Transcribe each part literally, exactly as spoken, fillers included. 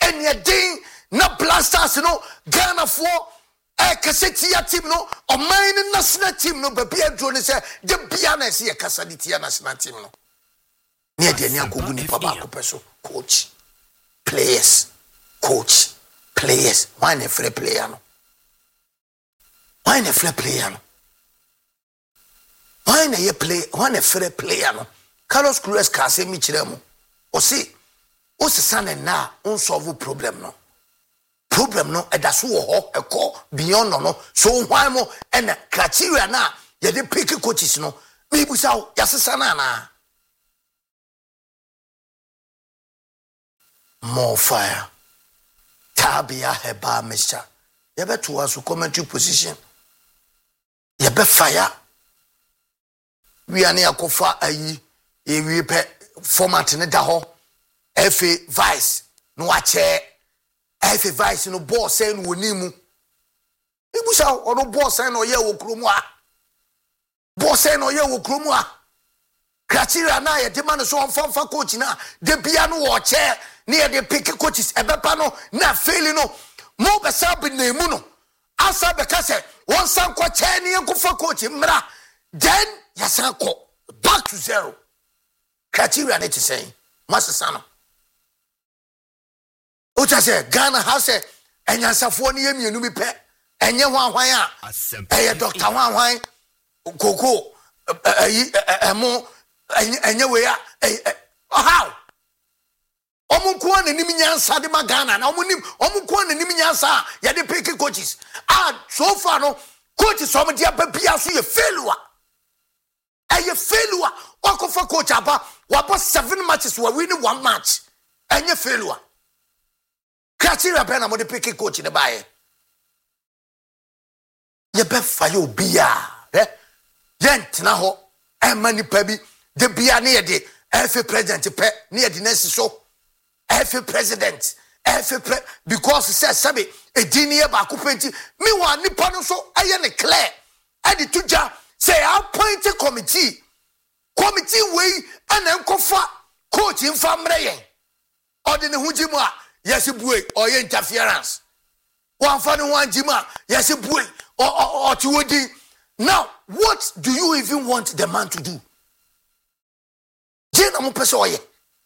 eni edin na Blasters no Ghana for e kasetia team no o man national team no ba bia dro ne se de bia na se ye kasaditia national team no ne de ni akogu ni pa ba ko peso coach players coach players why na free player no why na free player no why na ye play why na free player no Carlos Cruz ka se mi kire mu o si o se san na on solve problem no problem no edaso wo ho eko beyond no no so why mo and criteria na ye dey pick coaches no me busa o yasesa na na more fire tabia heba mesha ye beto aso commentary position ye be fire we ani akofa ayi e we pe format ne da ho fa vice no ache F vice no boss say no nimu ibusa ono boss say no ye wo kromu a boss say no ye wo kromu a criteria na ye demand so on fa coach na de bia no wo che na ye de pick coaches ebepa no na fail no mo be sabi na emu no asa be ka say won san ko che ne ko fa coach mra then yasan ko back to zero criteria na te say masesa no Ocha say Ghana has a enyansafo ne yemienu mi pe enye hwan hwan a eh doctor hwan hwan koko ayi emo enye we a how omunko na nim nyansa de ma Ghana na omunim omunko na nim nyansa ya de pick coaches ah so far no coaches so me dia babia so ye failure eh failure wakofa coach aba wabo seven matches we win one match enye failure criteria pe na mo de pick coach ne bae ye be fa yo bia eh yent na ho e mani pa bi de bia ne ye de F A president pe ne ye de nesi so F A president F A pre because say sabe e dini e ba ko penti me wa nipa no so aye ne clear e de tuja say appoint a committee committee we and enkofa coach infa mre yen ode ne hujimu a yes boy or interference one funny one jima yes boy or or to now what do you even want the man to do jena mo pese oye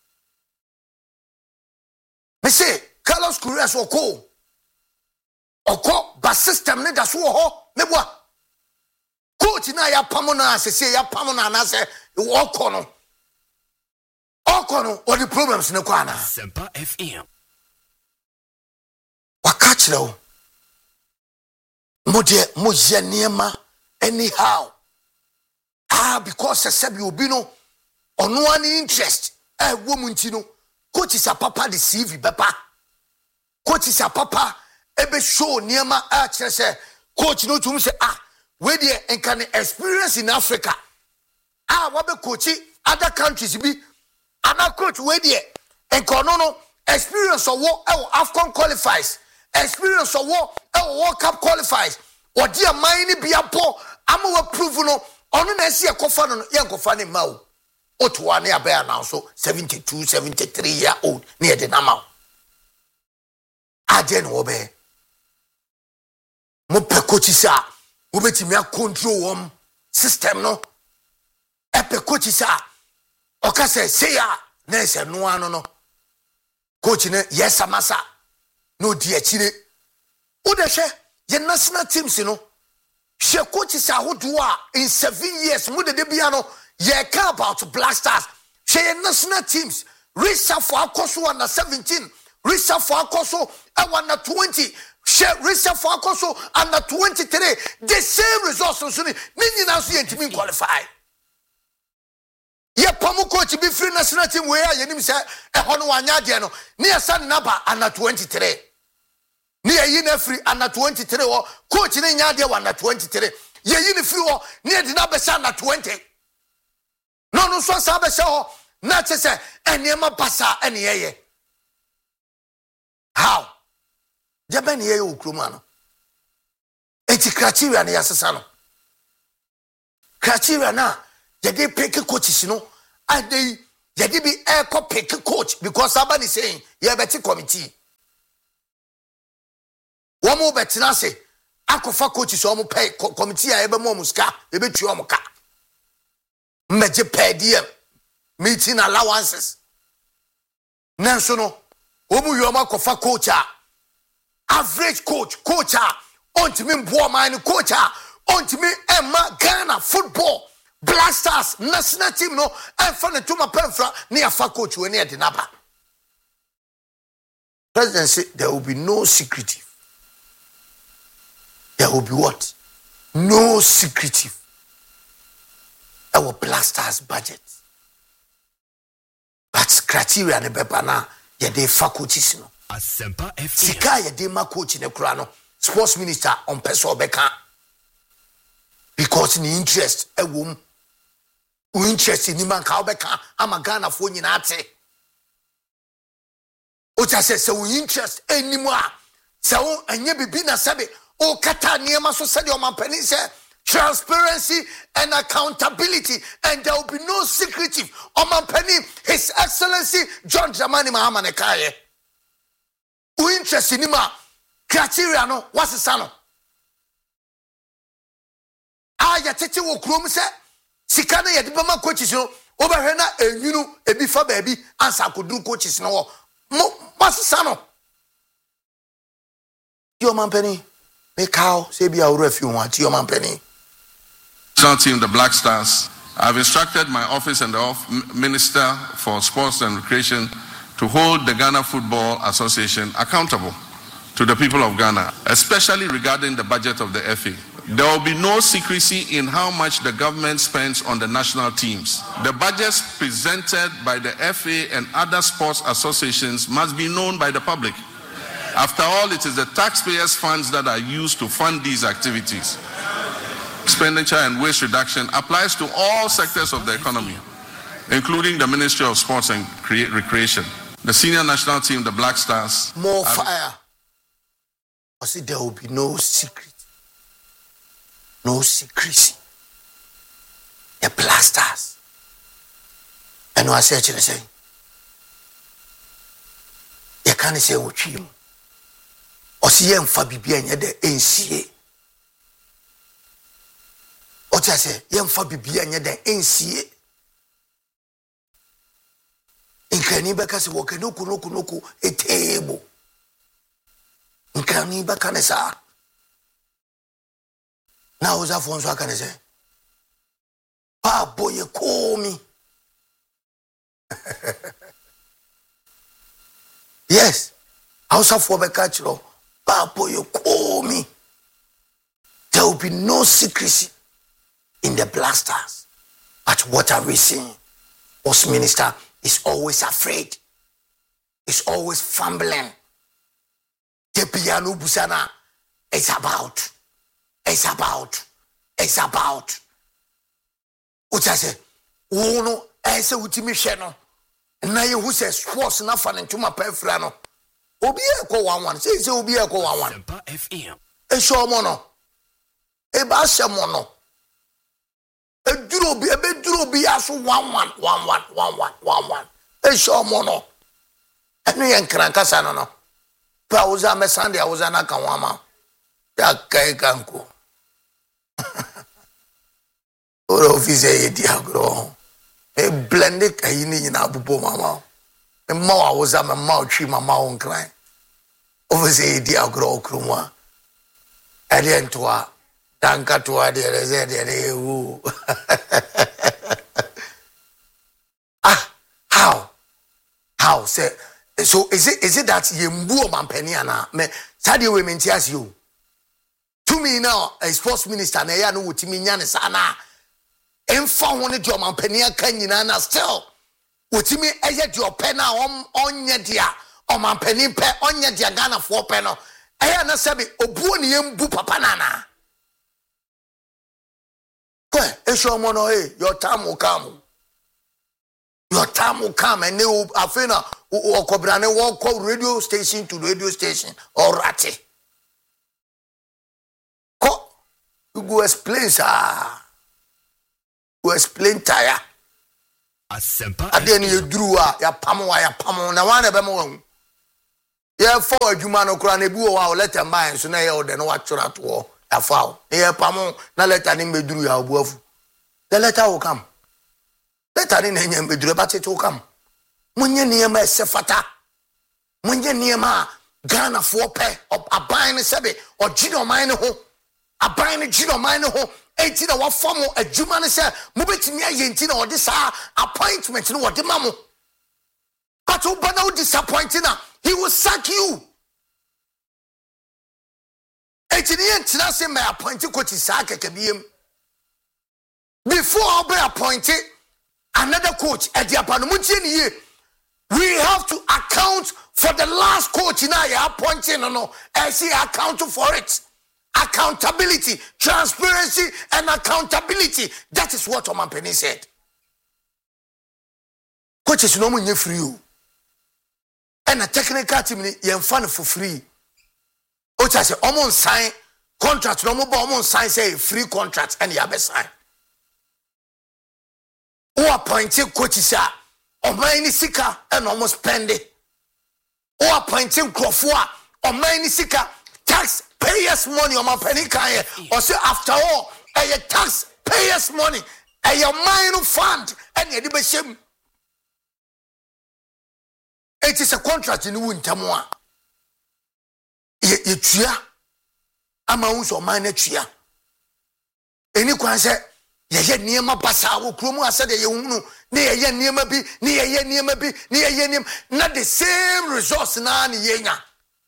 me say Carlos Cruz oko oko ba system ne da so ho me boa coach na ya pamo na asese ya pamo na na se oko no oko no what the problems ne kwa na Sempa F M wakachiro modie moje niema anyhow ah because sebi obi no ono ani interest eh wo munti no coach is a papa the C V bepa coach is a papa ebe show niema a kire se coach no tum say ah we dey enkan experience in Africa ah wa be coach other countries bi ana coach we dey enkan no no experience of what AFCON qualifies experience of what World Cup qualifies or dear mine be a poor I'm approval no on an see a coffin on young coffin in Mao or to one near bear now so seventy-two seventy-three year old near the Namau I didn't obey Mope coachisa Ubetimia control um system no Epe coachisa Okase say ya Nese no ano no coach ne yes amasa no di achire wo de hwe ye national teams no hwe coaches ahodo a in seven years mo de de bia no ye care about Black Stars hwe ye national teams Risa for akoso under seventeen Risa for akoso e under twenty hwe Risa for akoso under twenty-three the same results so ni nyina so ye ntimi qualify ye pamu coach be free national team we ya nim say e ho no wanya de no ne yesa number under twenty-three ne yi na free under twenty-three o coach ne nya de under twenty-three ye yi ne free o ne de na be say under twenty no no so sa be say ho na che say enema pasa ene ye how je ben ye o kroma no eti criteria ne yasesa no criteria na you dey pick coaches no and they you dey be air pick coach because somebody saying you have a committee One more betinase. Akofa coaches omo pay committee a ebe mo muska ebe tu omo ka. Meje per diem meeting allowances. Nanso no omu yoma kofa coach a average coach coach a ontimi mbo man coach a ontimi emma Ghana football Black Stars national team no emfa ne tuma penfra ne afa coach we ne edinaba. President said there will be no secretive. There will be what? No secretive. Our Black Stars budget. But criteria ne beba na ye de faculties no. Asempa F M. Sika ye de ma coach ne kura no. Sports minister on person obeka. Because ni interest e wom. U interest ni man ka obeka ama Ghana fo nyina ate. O cha se se u interest enimu a se o enye bibi na sebe o kata niema so said your man penny say transparency and accountability, and there will be no secretive. O man penny, His Excellency John Dramani Mahama Nekaye. U interest in hima criteria no what's the sano? Ah ya tete wo krom se sika na yede bama coaches no obahwe na enwunu ebi fa baabi ansa koduru coaches no what's the sano? Your man penny make how say be our refuge want your man penny. National team, the Black Stars. I've instructed my office and the off Minister for Sports and Recreation to hold the Ghana Football Association accountable to the people of Ghana, especially regarding the budget of the F A. There will be no secrecy in how much the government spends on the national teams. The budgets presented by the F A and other sports associations must be known by the public. After all, it is the taxpayers' funds that are used to fund these activities. Expenditure and waste reduction applies to all sectors of the economy, including the Ministry of Sports and Recreation. The senior national team, the Black Stars. More fire. I said there will be no secret, no secrecy. The Black Stars. And I said, you say, you can't say what you or see him for B B and the N C A. What I say, young for B B and the N C A. In Kaniba say, walk no kunoku noku a table. In Kaniba Canesa. Now, was that phone so I can say, Pa boy, you call me. Yes, House of Wabekachro, Pa boy, you call me. There will be no secrecy in the Black Stars. But what are we seeing? Sports minister is always afraid. Is always fumbling. The piano busana is about. It's about. It's about. What I say? Uno, I say ultimate channel. Na ye who says sports na fan into my pefrano. Obi e ko one one. Say say obi e ko one one. F M. E show mono. E ba she mono. E duro bi e be duro bi aso one one one one one one one one. E show mono. Enu ye nkran kasa no no. Pa uza me Sunday uza na kan wama. Ya kai kanko. Oro office e di agro. E blended kayini nyina abubo mama. E ma wa uza me ma otwi mama on kran. Office e di agro okrumwa. Ade entoa danka to ade reze de wu. Ah, how? How say so is it is it that ye mbu o mampani ana me sade we menti as you to me now a sports minister na ya no wotimi nya ne sana emfa ho ne de o mampani aka nyina na still wotimi eye de o pe na onye dia o mampani pe onye dia Ghana fo pe no eye na sebe obuo ne yembu papa nana ko e show mo no eh your time will come. Your time will come and they will afena or cobrane walk radio station to radio station or rati. Ko you go explain sir. Go explain tire. Asempa. Adeni you drew ya pamo ya pamo na wan ebe mo. ye for adwuma no kra na bi wo wa letter mine so na ye o de no wa twora to afa o ye pamo na letter ni meduru ya obuafu the letter will come letter ni na nya meduru but it will come munye niema esefata munye niema Ghana for pay aban ne sebe o gino man ho aban ne gino man ho enti na wa form adwuma ne se mobetimi ayenti na odi sa appointment no odi mamo but obana o disappointing na he will sack you enti ne entina se my appoint coach sa kekebiem before I be appointed another coach at the appointment. We have to account for the last coach now you're appointing no no I see account for it. Accountability, transparency and accountability. That is what Oman Penny said. Coaches no money free you. And a technical team you fun for free. Coach I say Omon sign contract no more Omon sign say free contract and you have a sign. Who appointed coaches are Oman sika and almost spend it. Who appointing Crawford Oman sika tax payers money on my penny kaya or say after all a tax payers money a your minor fund and you be shame. It is a contract in Wintamwa. Ye tria ama unso mine tria. Any kwan say ye ye niema basa wo kromu asade ye hunu ne ye ye niema bi ne ye ye niema bi ne ye ye niema na the same resource na ne yenya.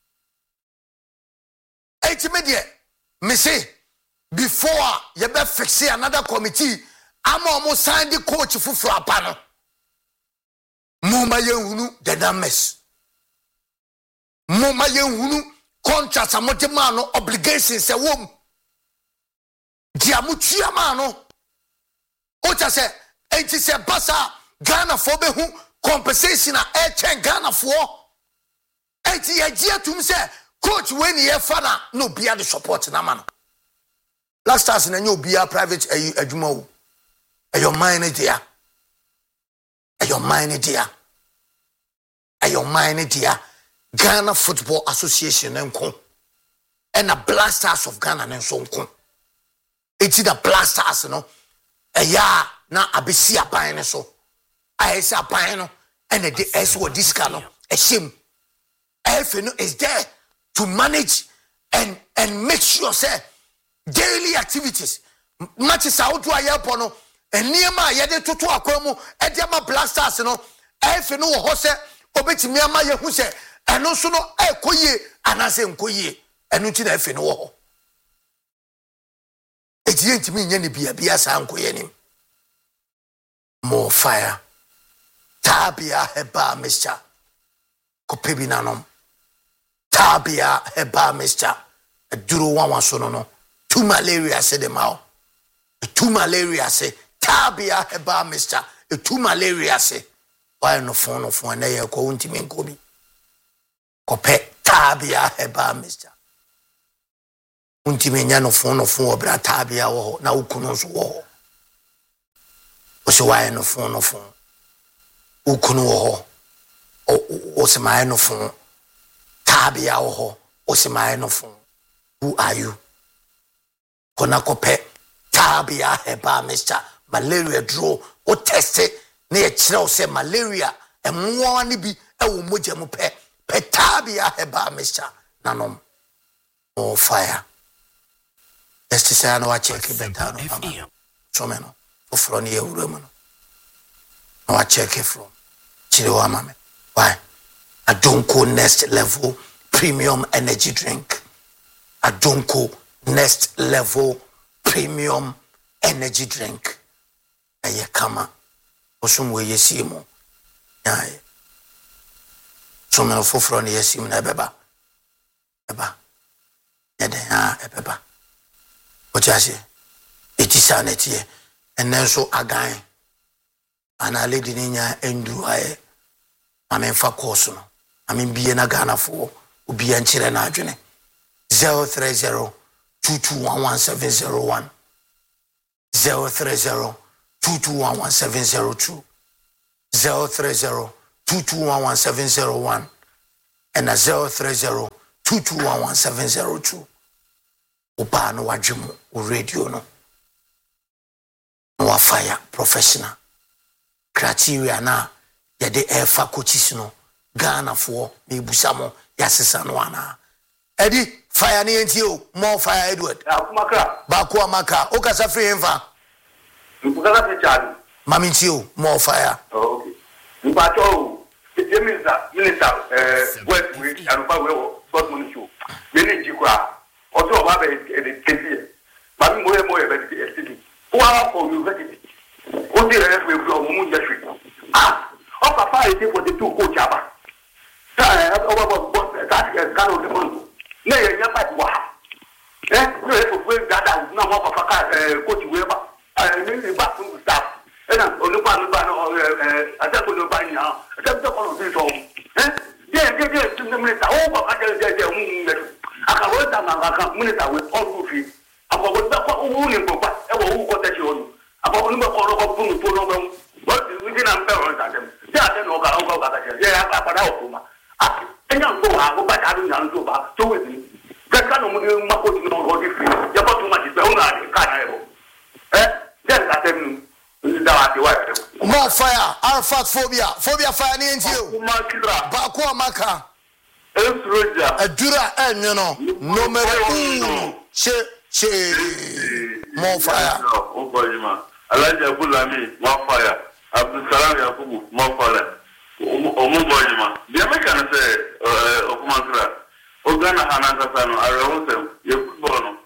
Media, me say before you be fix another committee, I'm almost signed the coach for Frapano. Muma Yehunu, the numbers. Muma Yehunu, contracts a motimano, obligations a womb. Diamuchiamano. Ocha say, ain't it say Bassa, Ghana for behu, compensation a air chain Ghana for. Ain't it a dear to me say, coach when he fana no be the support na man last time na you be a private adwuma wo your mind there your mind there your mind there Ghana Football Association nko and a Blasters of Ghana nso nko eti the Blasters no eya na abesi aban ne so ayesi aban no and the S wo diska no a shame F no is there to manage and and make sure say daily activities matches out to ayepo no eniema yede toto akwamu ediama Blasters no efe no ho se obetimi ama yehu se eno so no ekoye anase nkoye eno ti na efe no ho etie ntimi nya ne bia bia sa nkoye nim more fire tabia heba mister kopebi nanom tabia heba mister duro wan wan so no no two malaria say dem out two malaria say tabia heba mister two malaria say why no phone no phone na ye ko untimi nkobi ko pe tabia heba mister untimi nya no phone no phone obra tabia wo na ukunu so wo o so why no phone no phone ukunu wo o se mai no phone tabia wo o se mai no phone. Who are you? Kona kope tabia heba mister malaria draw o test na ye kire o se malaria emwo ni bi e wo moja mu pe pe tabia heba mister nanom o fire este say na wa check better no so me no o fro ni e wuro mu no na wa check from kire wa mame why Adonko next level premium energy drink. Adonko next level premium energy drink. Aye kama osumwe yesimu. Aye. So me no foforo ne yesimu na beba. Beba. Yede ha ebeba. Otiase. Etisa na tie. Enenso agan. Ana lady ninya endu aye. Amen fa course no. Amen biye na Ghana for obi an kire na adwene. zero three zero two two one one seven zero one zero three zero two two one one seven zero two zero three zero two two one one seven zero one and zero three zero two two one one seven zero two. Opa no wadwemu o radio no. No fire professional. Criteria na yede efa coaches no Ghana for me busamo yasesa no ana. Eddie fire ni enti o more fire Edward. Akumaka. Baku amaka. Okasa free enfa. Ukukala se chadu. Mami ti o more fire. Oh, okay. Mpacho the minister minister eh West we anupa we sport money show. Many jikwa. Oto oba be e tete. Mami moye moye be e tete. Wa for university. O di re we from mu industry. Ah, o papa e te for the two coach aba. Ta o ba bo that kan o de money. Na ye nya pa wa. Eh, no e for we gada na mo papa ka coach we ba. Eh ni ba to staff. Eh, olupa olupa no eh atako no ba nya. Atako ko no se so. Eh, ye ye ye tin me ta o ba ka je je mu aka wo ta ma aka mu ni ta we all go fi. Aka wo ta ko wu ni ko pa e wo wu ko ta chi onu. Aka wo ni ba ko ro ko pu pu no ba. What we did am pe ro ta dem. Ya de no ka o ka ka je. Ye aka pa da o ma. Ah, enya ko ha ko ba ta du nya nto ba. So we ni. Ka ka no mu ni ma ko ti no ro di fi. Ya ba tu ma ti pe o na de ka na e bo. Eh, then ka tem more fire, Arafat phobia, phobia fire ni enti o. Baku amaka. Esroja. Adura en you know. Numero uno. She she more fire. O Bojima. Alaji Abulami, more fire. Abdul Salam Yakubu, more fire. Omo Bojima. The American say eh Okumakra. Ogana Hanaka Sano, Arawusem, ye football no.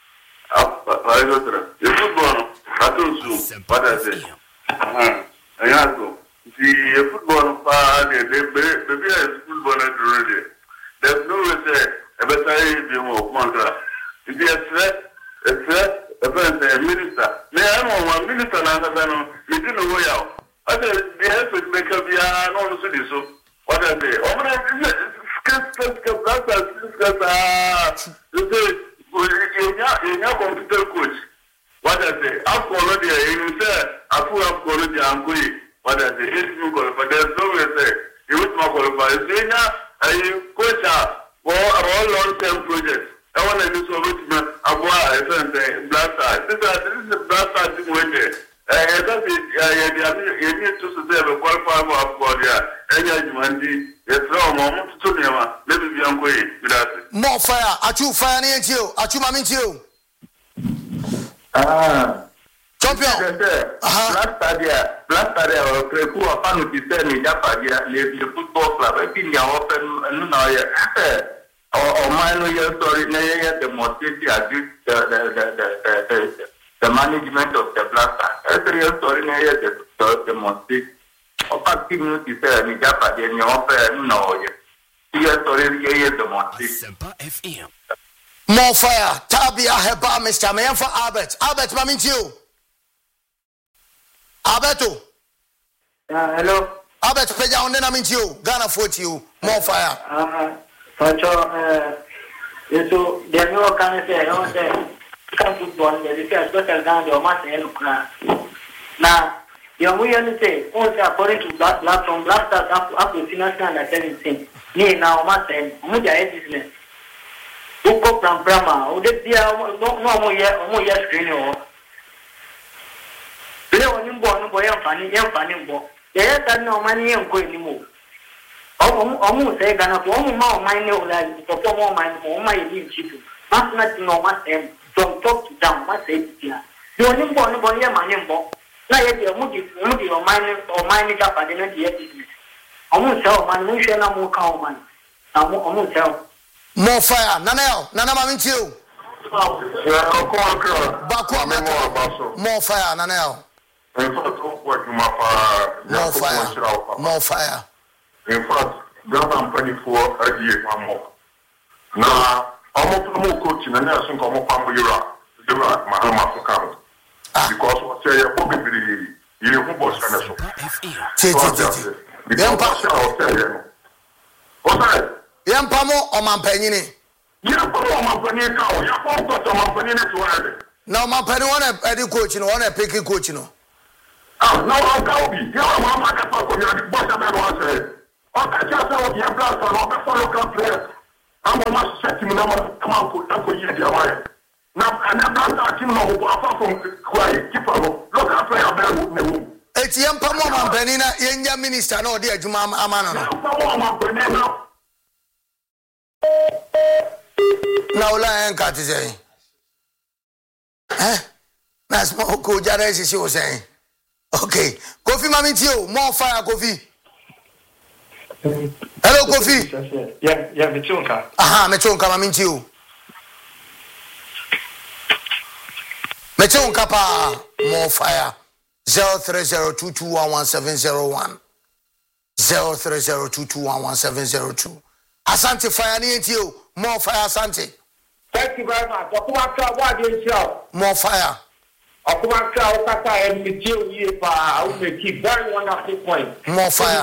Ah, ye football no. Atunsu, what I say. Uh-huh. Ayago. The football part, the baby is football already. There's no way say a better game of Mantra. It is a threat, a threat, a person, a minister. May I know one minister and I you didn't know way out. I said, the head would make up the non city so. What I say? Oh, my God, you say, you're not computer coach. What I say? I've already, you say, I've already, I'm going. What I say? It's new qualified. There's no way say, you would not qualify. You know, I coach for all long term projects. I want to do so much. I'm going to Blaster. This is the Blaster team waiting. I don't think you need to say, a qualifier for the energy. Yes, no, Mom, to Nema. Let me be on way. More fire. Achu fire ni enti o. Achu mami enti o. Ah, champion. Blaster there, Blaster there. Okay, who are fan of the same Japa there? The football club. I think they are open. No, yeah. Or mine, your story. No, the most the the the the the management of the Blaster. That's your story. No, the the most. Or fact, you see, the Japa there. You open. No, yeah. Your story. Yeah, the most. F M. More fire. Tabia heba Mister Mayan for Albert. Albert, mami you. Alberto. Uh, hello. Albert, peja on na minti you. Ghana forty you. More fire. Uh, Pacho, uh, so the new can say, no say, come football. The because special Ghana the match in Ukraine. Now, you we only say, only according to black black from Blasters up up to national under seventeen. Ni now match in. Muja business. Uko from Brahma, o de dia no no mo ye mo ye screen o. Bele woni mbo no boy amfani ye amfani mbo. Ye ye tan no mani ye nko ni mo. O mo o mo say Ghana ko mo ma o man ne o la to po mo man mo ma ye ni chitu. Mas na ti no mas em from top to down mas say dia. Yo ni mbo no boy ye mani mbo. Na ye dia mo di mo di o man o man ni ka pa de na di ye business. O mo say o man mo hwe na mo ka o man. Na mo o mo say more fire. Nanel, Nana Maminti you. Baku amaka. More fire, Nanel. More fire. More fire. In fact, Ghana twenty-four a year more. Now, almost no coaching and I think I'm a Yura, Yura, Mahama for Cameroon. Because what say a Bobby, you who was an essential. What's that? Yampamo or Mampenini? Yampamo or Mampenini, Yampamo or Mampenini to have it. Now, Mampeni one a petty coaching, one a picky coaching. Ah, no, I'll be. You are my mother for your boss. I don't say. Okay, just how you blast on all the local players. I'm a master set him now. Come on, put that for you, dear wife. Now, and I'm not asking no apart from quiet, keep on local player. Better It's young Pamma Benina, young minister, no dear Juma Amana. Now, Lion Cat is saying, eh? That's more cool, Jares, she was saying. Okay, Kofi Mamitio, more fire, Kofi. Hello, Kofi. Yeah, yeah, Michonka. Aha, Michonka, Mamitio. Michonka, pa, more fire. Zero three zero two two one one seven zero one zero three zero two two one one seven zero two. Asante fire ni you more fire Asante. Thank you very much. Okumaka what do you show? More fire. Okumaka Okata and Michio Yepa, I will keep very wonderful point. More fire.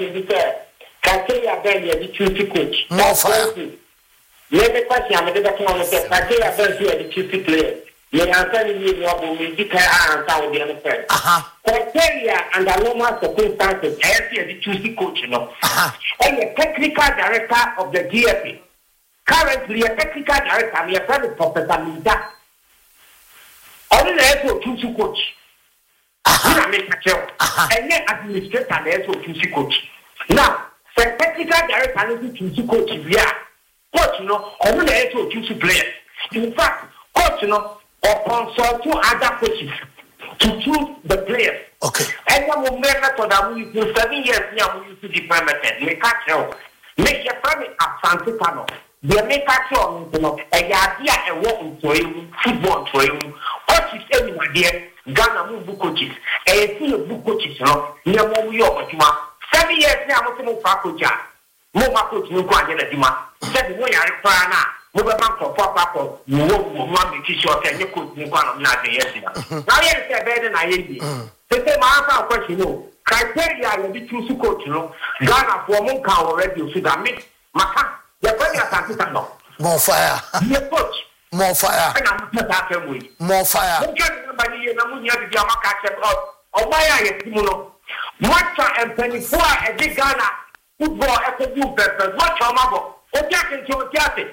Can say ya ben ya the chief coach. More fire. Let me question I'm the back on the can say ya ben ya the chief player. You are telling me what will be declared and how the other friend. Aha. Criteria and the normal circumstances, I see the choosy coach, you know. Aha. And the technical director of the D F A. Currently, a technical director, we are friend Professor Minda. Only the S O choosy coach. Aha. And then administrator, the S O choosy coach. Now, the technical director is choosy coach, we are. Coach, you know, only the S O choosy player. In fact, coach, you know, or consult two other coaches to choose the players. Okay. And then we make that for that we use seven years now we use to different method. Make a show. Make your family a Santi Cano. They make a show, you know, a idea and walk into him, football to him. Coaches everywhere there, Ghana move coaches. And you see a book coaches, you know, near more we are seven years now, I'm going to coach. More coach, no go and get a demand. Seven way I require now. Move back for papa, you won't want me to show you could make one of nothing yesterday. Now, yes, better than I am. They say, my question, no. Criteria will be too coach, you know. Ghana for Monka already, so that makes Maka, the very attentive. More fire. Your coach. More fire. And I'm not that way. More fire. You can't remember the Namunia to Yamaka out. Or why are you, Timono? Matcha and Penny Four and Big Ghana football at the new purpose. What's your mother? Or Jack and Joe Jacket.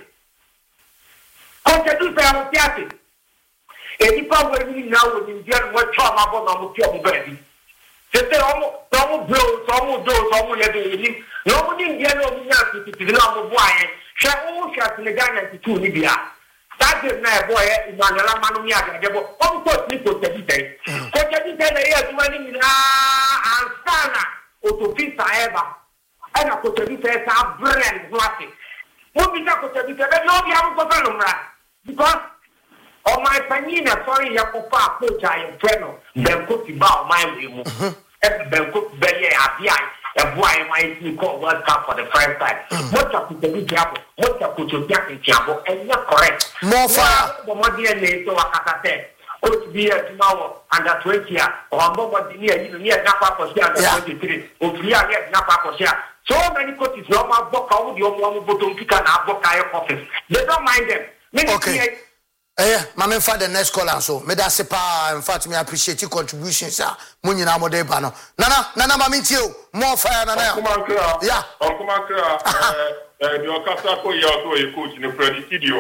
Consider the theatre. Any power we now in India, what charm about our baby. They say almost some blows, some doors, some living. Nobody in India knows to the number of why. Shall all shots in the Ghana to two Libya. That is my boy in Manala Manuia. They were almost equal to the day. Consider the years running in and Sana or to fit ever. And I could tell you that I'm brilliant graphic. What we got to tell you that nobody has a problem. Because on my panina, sorry, you have coach, I am friend. Then cook about my room. And then cook belly, a B I, a boy, my call World Cup for the first time. What up with the big apple? What up with your jacket, Jabo? And you're correct. More fire. The more D N A, so I can say, could be a tomorrow under twenty years, or more near you near Napa for share under twenty-three, or three years Napa for share. So many coaches, no more book out your one bottom pick and a book office. They don't mind them. Okay. Eh, my father next call and so. Me da sepa, in fact, me appreciate your contributions, sir. Munyi na mode bano. Nana, nana mamitio, more fire nana. Okumakra. Yeah. Okumakra. Eh, the Okasa ko ya to e coach ni Freddy Kidio.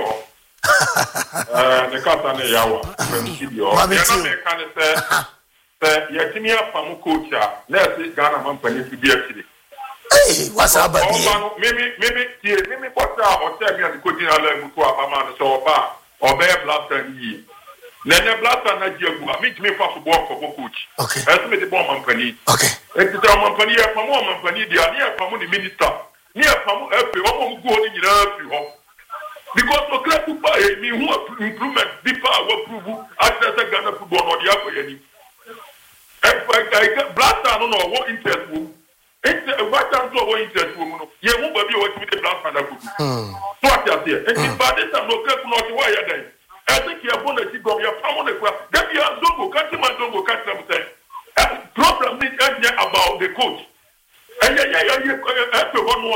Eh, the Kasa ne yawa, Freddy Kidio. Mamitio. Ya na me kan say, say yetimi afamu coach a, na se Ghana man pani fi bi akiri. Hey, what's up, baby? Mimi, mimi, tie, mimi kwata hotel mi alikoti na le mutu apama so oba. Obey blaster yi. Nene blaster na jiegu. Ami me fa football for coach. Okay. Esi me de bon company. Okay. Eti ta company e pamu company dia, ni e pamu ni minister. Ni e pamu e pe o mo go ni nyina fi ho. Because o club football e mi hu improvement bi pa wo prove after the Ghana football no dia ko yani. E blaster no no wo interest wo. Eti what time to wo interest wo no. Ye mu ba bi o ti me blaster na kudu. Hmm. So what you say? Eti ba de tam no club no ti wa ya dan. I think you are going to see go your family. Then you are don't go catch him and don't go catch them. Say problem is about the coach. And yeah, yeah, yeah, yeah. After one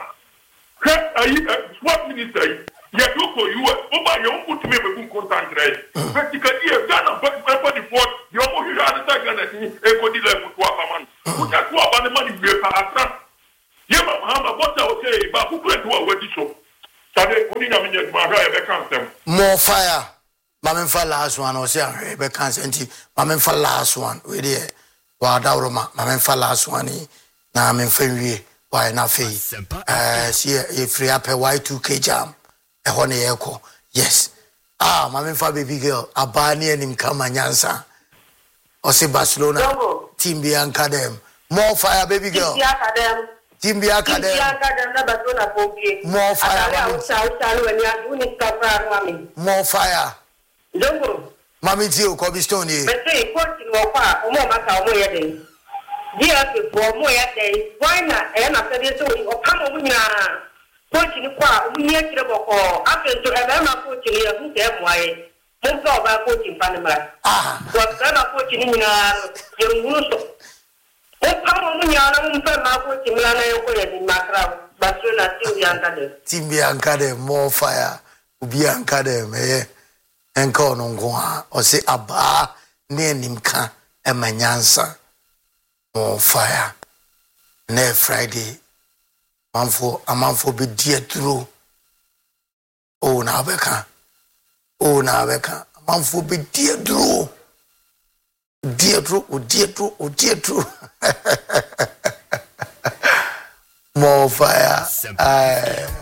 one, what minister? Yeah, you go you. Oh my, you put me with contact right. Practically, you Ghana, but but the fourth, you almost you understand Ghana. You go deal with what man. Who just what about the money we pay? Yeah, but say, but who could do a wedding show? Saturday, only a minute, my hair, can't them. More fire. Mamma for last one or say, be can't Mamma for last one. We dear. Wadauroma, Mamma for last one. Now I'm in Fenway. Why not fee? Uh, see if free up a Y two K jam. A honey echo. Yes. Ah, Mamma for baby girl. A barney and him come and answer. Or say Barcelona. Team Bianca them. More fire, baby girl. Team Bianca them. More fire. More fire. Mammy Tio, Kobe Stoney. But say, coach in Mopa, or more matter more day. Dear, for more day, why not? And after this, or come over now. Coach in the car, we near to the ball. After to have a coach in here, who damn why? Most of our coaching Panama. Ah, what kind of coaching in your Musso? Oh, come on, we are not my coaching Lana in Macra, Barcelona, Team Bianca. Team Bianca, more fire. Bianca, eh? Enko nongwa o se aba ne nimka e manyansa on fire ne Friday manfo amanfo be die true o na beka o na beka manfo be die true die true o die true o die true more fire.